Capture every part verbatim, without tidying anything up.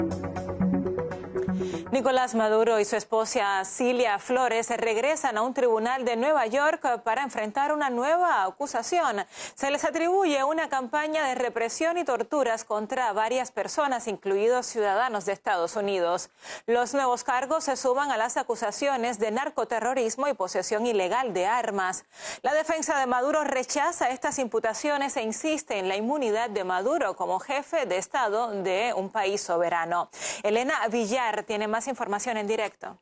Nicolás Maduro y su esposa Cilia Flores regresan a un tribunal de Nueva York para enfrentar una nueva acusación. Se les atribuye una campaña de represión y torturas contra varias personas, incluidos ciudadanos de Estados Unidos. Los nuevos cargos se suman a las acusaciones de narcoterrorismo y posesión ilegal de armas. La defensa de Maduro rechaza estas imputaciones e insiste en la inmunidad de Maduro como jefe de Estado de un país soberano. Elena Villar tiene más información en directo.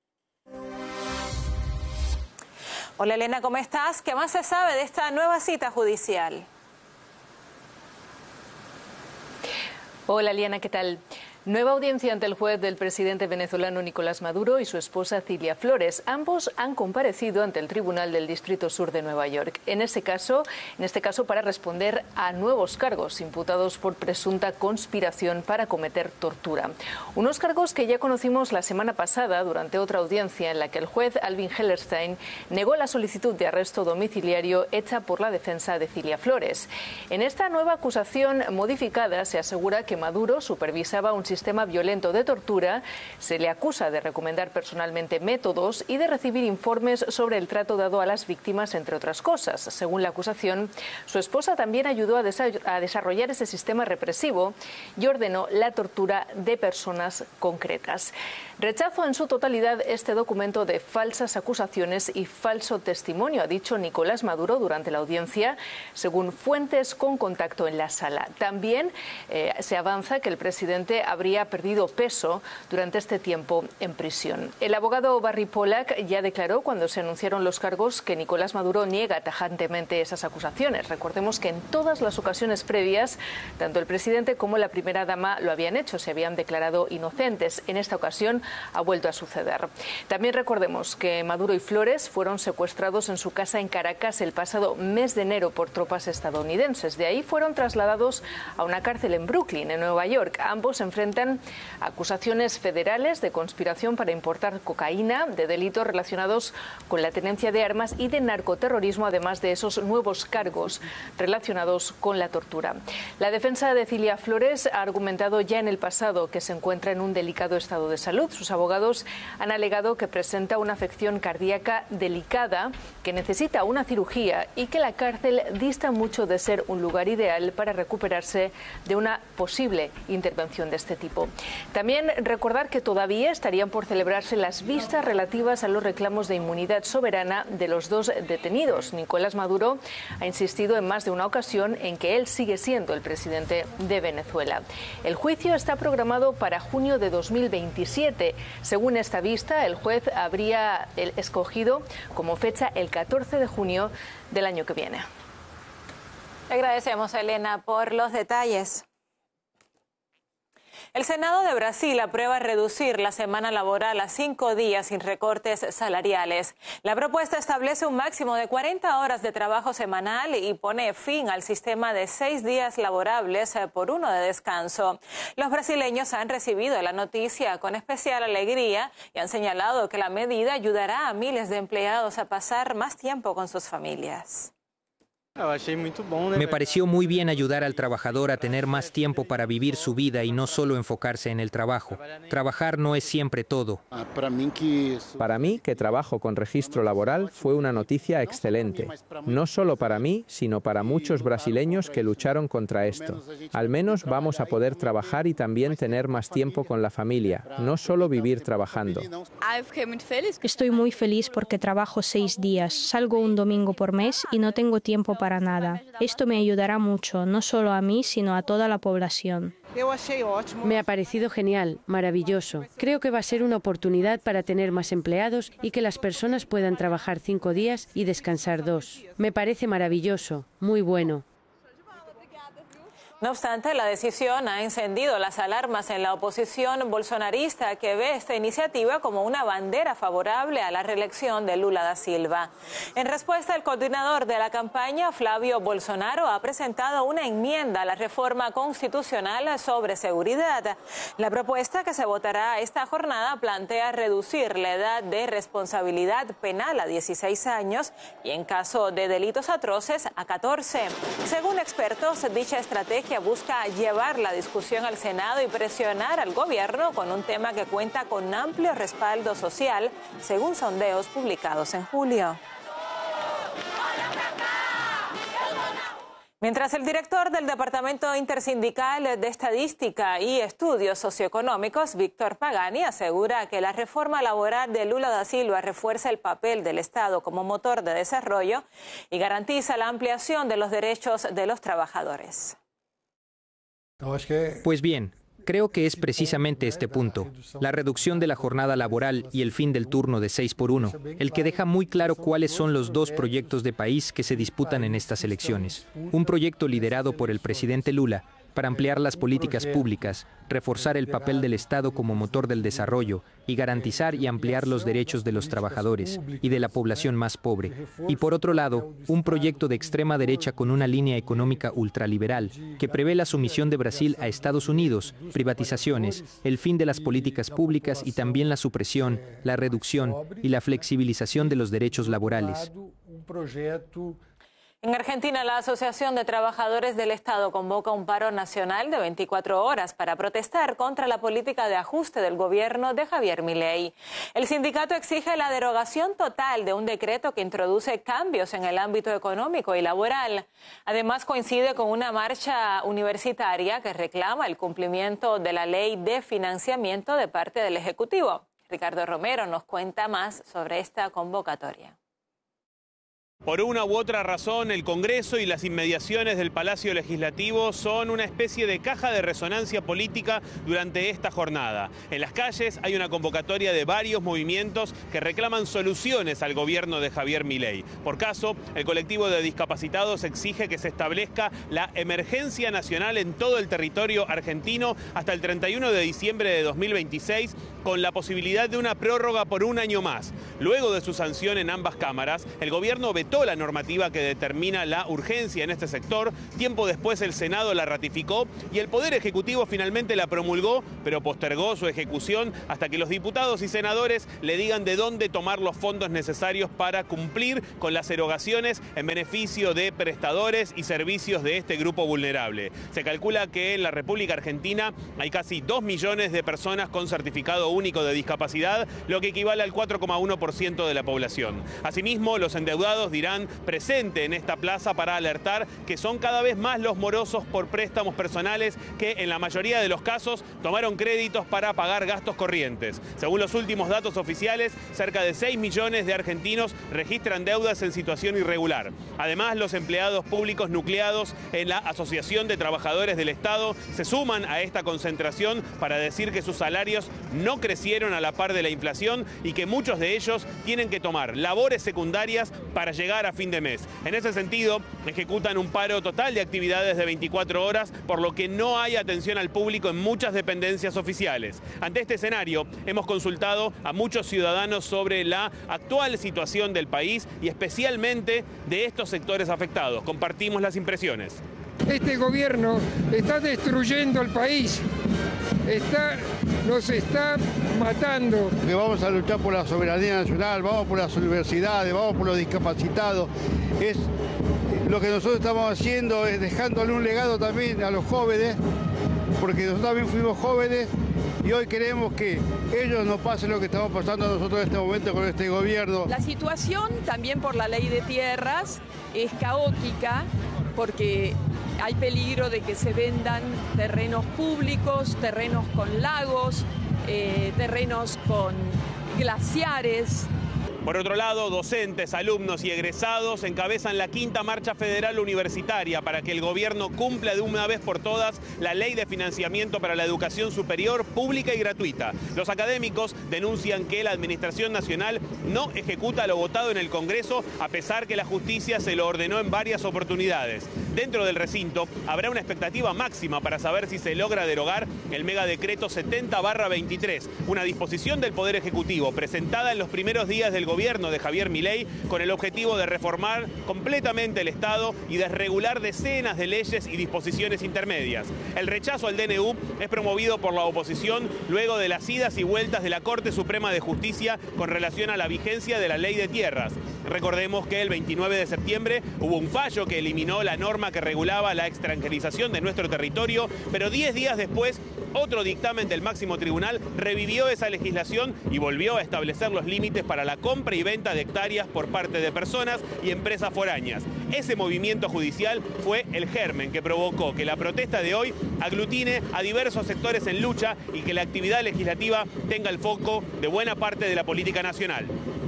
Hola Elena, ¿cómo estás? ¿Qué más se sabe de esta nueva cita judicial? Hola Liana, ¿qué tal? Nueva audiencia ante el juez del presidente venezolano Nicolás Maduro y su esposa Cilia Flores. Ambos han comparecido ante el Tribunal del Distrito Sur de Nueva York. En ese caso, en este caso para responder a nuevos cargos imputados por presunta conspiración para cometer tortura. Unos cargos que ya conocimos la semana pasada durante otra audiencia en la que el juez Alvin Hellerstein negó la solicitud de arresto domiciliario hecha por la defensa de Cilia Flores. En esta nueva acusación modificada se asegura que Maduro supervisaba un sistema violento de tortura, se le acusa de recomendar personalmente métodos y de recibir informes sobre el trato dado a las víctimas, entre otras cosas. Según la acusación, su esposa también ayudó a, desa- a desarrollar ese sistema represivo y ordenó la tortura de personas concretas. Rechazo en su totalidad este documento de falsas acusaciones y falso testimonio, ha dicho Nicolás Maduro durante la audiencia, según fuentes con contacto en la sala. También eh, se avanza que el presidente habría perdido peso durante este tiempo en prisión. El abogado Barry Pollack ya declaró cuando se anunciaron los cargos que Nicolás Maduro niega tajantemente esas acusaciones. Recordemos que en todas las ocasiones previas, tanto el presidente como la primera dama lo habían hecho, se habían declarado inocentes. En esta ocasión ha vuelto a suceder. También recordemos que Maduro y Flores fueron secuestrados en su casa en Caracas el pasado mes de enero por tropas estadounidenses. De ahí fueron trasladados a una cárcel en Brooklyn, en Nueva York. Ambos enfrentan acusaciones federales de conspiración para importar cocaína, de delitos relacionados con la tenencia de armas y de narcoterrorismo, además de esos nuevos cargos relacionados con la tortura. La defensa de Cilia Flores ha argumentado ya en el pasado que se encuentra en un delicado estado de salud. Sus abogados han alegado que presenta una afección cardíaca delicada, que necesita una cirugía y que la cárcel dista mucho de ser un lugar ideal para recuperarse de una posible intervención de este tipo. También recordar que todavía estarían por celebrarse las vistas relativas a los reclamos de inmunidad soberana de los dos detenidos. Nicolás Maduro ha insistido en más de una ocasión en que él sigue siendo el presidente de Venezuela. El juicio está programado para junio de dos mil veintisiete. Según esta vista, el juez habría escogido como fecha el catorce de junio del año que viene. Le agradecemos, Elena, por los detalles. El Senado de Brasil aprueba reducir la semana laboral a cinco días sin recortes salariales. La propuesta establece un máximo de cuarenta horas de trabajo semanal y pone fin al sistema de seis días laborables por uno de descanso. Los brasileños han recibido la noticia con especial alegría y han señalado que la medida ayudará a miles de empleados a pasar más tiempo con sus familias. Me pareció muy bien ayudar al trabajador a tener más tiempo para vivir su vida y no solo enfocarse en el trabajo. Trabajar no es siempre todo. Para mí, que trabajo con registro laboral, fue una noticia excelente. No solo para mí, sino para muchos brasileños que lucharon contra esto. Al menos vamos a poder trabajar y también tener más tiempo con la familia, no solo vivir trabajando. Estoy muy feliz porque trabajo seis días, salgo un domingo por mes y no tengo tiempo para nada. Esto me ayudará mucho, no solo a mí, sino a toda la población. Me ha parecido genial, maravilloso. Creo que va a ser una oportunidad para tener más empleados y que las personas puedan trabajar cinco días y descansar dos. Me parece maravilloso, muy bueno. No obstante, la decisión ha encendido las alarmas en la oposición bolsonarista, que ve esta iniciativa como una bandera favorable a la reelección de Lula da Silva. En respuesta, el coordinador de la campaña, Flavio Bolsonaro, ha presentado una enmienda a la reforma constitucional sobre seguridad. La propuesta que se votará esta jornada plantea reducir la edad de responsabilidad penal a dieciséis años y, en caso de delitos atroces, a catorce. Según expertos, dicha estrategia estrategia busca llevar la discusión al Senado y presionar al gobierno con un tema que cuenta con amplio respaldo social, según sondeos publicados en julio. Mientras el director del Departamento Intersindical de Estadística y Estudios Socioeconómicos, Víctor Pagani, asegura que la reforma laboral de Lula da Silva refuerza el papel del Estado como motor de desarrollo y garantiza la ampliación de los derechos de los trabajadores. Pues bien, creo que es precisamente este punto, la reducción de la jornada laboral y el fin del turno de seis por uno, el que deja muy claro cuáles son los dos proyectos de país que se disputan en estas elecciones. Un proyecto liderado por el presidente Lula para ampliar las políticas públicas, reforzar el papel del Estado como motor del desarrollo y garantizar y ampliar los derechos de los trabajadores y de la población más pobre. Y por otro lado, un proyecto de extrema derecha con una línea económica ultraliberal que prevé la sumisión de Brasil a Estados Unidos, privatizaciones, el fin de las políticas públicas y también la supresión, la reducción y la flexibilización de los derechos laborales. En Argentina, la Asociación de Trabajadores del Estado convoca un paro nacional de veinticuatro horas para protestar contra la política de ajuste del gobierno de Javier Milei. El sindicato exige la derogación total de un decreto que introduce cambios en el ámbito económico y laboral. Además, coincide con una marcha universitaria que reclama el cumplimiento de la ley de financiamiento de parte del Ejecutivo. Ricardo Romero nos cuenta más sobre esta convocatoria. Por una u otra razón, el Congreso y las inmediaciones del Palacio Legislativo son una especie de caja de resonancia política durante esta jornada. En las calles hay una convocatoria de varios movimientos que reclaman soluciones al gobierno de Javier Milei. Por caso, el colectivo de discapacitados exige que se establezca la emergencia nacional en todo el territorio argentino hasta el treinta y uno de diciembre de dos mil veintiséis, con la posibilidad de una prórroga por un año más. Luego de su sanción en ambas cámaras, el gobierno vetó la normativa que determina la urgencia en este sector. Tiempo después el Senado la ratificó y el Poder Ejecutivo finalmente la promulgó, pero postergó su ejecución hasta que los diputados y senadores le digan de dónde tomar los fondos necesarios para cumplir con las erogaciones en beneficio de prestadores y servicios de este grupo vulnerable. Se calcula que en la República Argentina hay casi dos millones de personas con certificado único de discapacidad, lo que equivale al cuatro coma uno por ciento de la población. Asimismo, los endeudados dirán presente en esta plaza para alertar que son cada vez más los morosos por préstamos personales que en la mayoría de los casos tomaron créditos para pagar gastos corrientes. Según los últimos datos oficiales, cerca de seis millones de argentinos registran deudas en situación irregular. Además, los empleados públicos nucleados en la Asociación de Trabajadores del Estado se suman a esta concentración para decir que sus salarios no crecieron a la par de la inflación y que muchos de ellos tienen que tomar labores secundarias para llegar a fin de mes. En ese sentido, ejecutan un paro total de actividades de veinticuatro horas, por lo que no hay atención al público en muchas dependencias oficiales. Ante este escenario, hemos consultado a muchos ciudadanos sobre la actual situación del país y especialmente de estos sectores afectados. Compartimos las impresiones. Este gobierno está destruyendo el país, está, nos está matando. Que vamos a luchar por la soberanía nacional, vamos por las universidades, vamos por los discapacitados. Es, lo que nosotros estamos haciendo es dejándole un legado también a los jóvenes, porque nosotros también fuimos jóvenes y hoy queremos que ellos no pasen lo que estamos pasando nosotros en este momento con este gobierno. La situación también por la ley de tierras es caótica porque hay peligro de que se vendan terrenos públicos, terrenos con lagos, eh, terrenos con glaciares. Por otro lado, docentes, alumnos y egresados encabezan la quinta marcha federal universitaria para que el gobierno cumpla de una vez por todas la ley de financiamiento para la educación superior, pública y gratuita. Los académicos denuncian que la Administración Nacional no ejecuta lo votado en el Congreso, a pesar que la justicia se lo ordenó en varias oportunidades. Dentro del recinto habrá una expectativa máxima para saber si se logra derogar el megadecreto setenta barra veintitrés, una disposición del Poder Ejecutivo presentada en los primeros días del gobierno de Javier Milei con el objetivo de reformar completamente el Estado y desregular decenas de leyes y disposiciones intermedias. El rechazo al D N U es promovido por la oposición luego de las idas y vueltas de la Corte Suprema de Justicia con relación a la vigencia de la ley de tierras. Recordemos que el veintinueve de septiembre hubo un fallo que eliminó la norma que regulaba la extranjerización de nuestro territorio, pero diez días después otro dictamen del máximo tribunal revivió esa legislación y volvió a establecer los límites para la compra y venta de hectáreas por parte de personas y empresas foráneas. Ese movimiento judicial fue el germen que provocó que la protesta de hoy aglutine a diversos sectores en lucha y que la actividad legislativa tenga el foco de buena parte de la política nacional.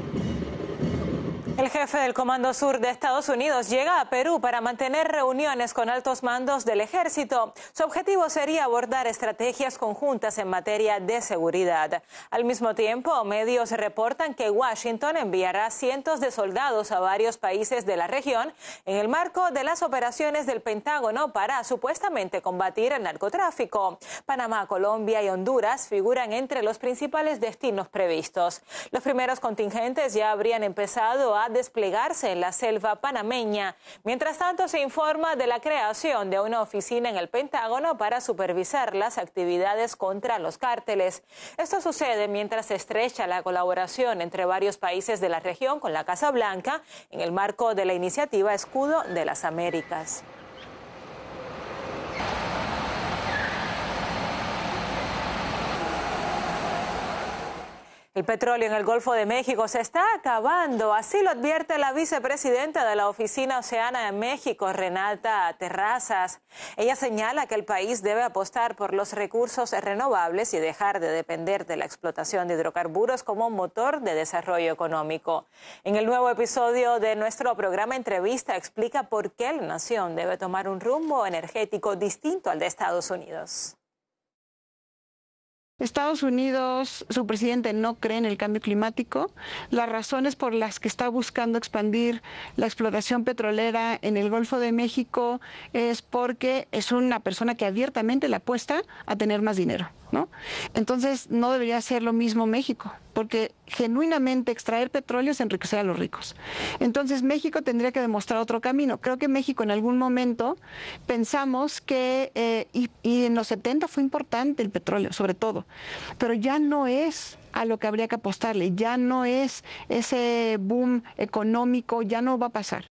El jefe del Comando Sur de Estados Unidos llega a Perú para mantener reuniones con altos mandos del ejército. Su objetivo sería abordar estrategias conjuntas en materia de seguridad. Al mismo tiempo, medios reportan que Washington enviará cientos de soldados a varios países de la región en el marco de las operaciones del Pentágono para supuestamente combatir el narcotráfico. Panamá, Colombia y Honduras figuran entre los principales destinos previstos. Los primeros contingentes ya habrían empezado a desplegarse en la selva panameña. Mientras tanto, se informa de la creación de una oficina en el Pentágono para supervisar las actividades contra los cárteles. Esto sucede mientras se estrecha la colaboración entre varios países de la región con la Casa Blanca en el marco de la iniciativa Escudo de las Américas. El petróleo en el Golfo de México se está acabando, así lo advierte la vicepresidenta de la Oficina Oceana de México, Renata Terrazas. Ella señala que el país debe apostar por los recursos renovables y dejar de depender de la explotación de hidrocarburos como motor de desarrollo económico. En el nuevo episodio de nuestro programa Entrevista explica por qué la nación debe tomar un rumbo energético distinto al de Estados Unidos. Estados Unidos, su presidente no cree en el cambio climático. Las razones por las que está buscando expandir la explotación petrolera en el Golfo de México es porque es una persona que abiertamente le apuesta a tener más dinero, ¿no? Entonces no debería ser lo mismo México, porque genuinamente extraer petróleo es enriquecer a los ricos. Entonces México tendría que demostrar otro camino. Creo que México en algún momento pensamos que, eh, y, y en los setenta fue importante el petróleo, sobre todo, pero ya no es a lo que habría que apostarle, ya no es ese boom económico, ya no va a pasar.